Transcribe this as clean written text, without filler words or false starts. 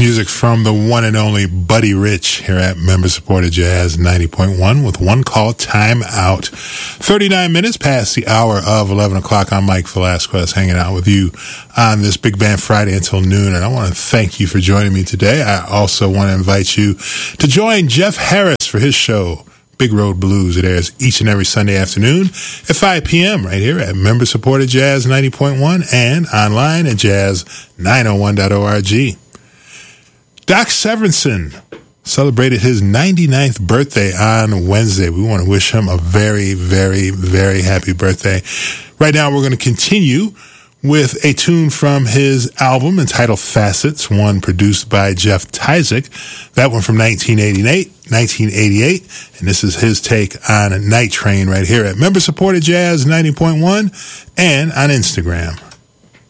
Music from the one and only Buddy Rich here at member-supported Jazz 90.1 with one call, Time Out. 39 minutes past the hour of 11 o'clock. I'm Mike Velasquez hanging out with you on this Big Band Friday until noon, and I want to thank you for joining me today. I also want to invite you to join Jeff Harris for his show, Big Road Blues. It airs each and every Sunday afternoon at 5 p.m. right here at member-supported Jazz 90.1 and online at jazz901.org. Doc Severinsen celebrated his 99th birthday on Wednesday. We want to wish him a very, very, very happy birthday. Right now, we're going to continue with a tune from his album entitled Facets, one produced by Jeff Tyzik. That one from 1988, and this is his take on Night Train right here at member-supported Jazz 90.1 and on Instagram.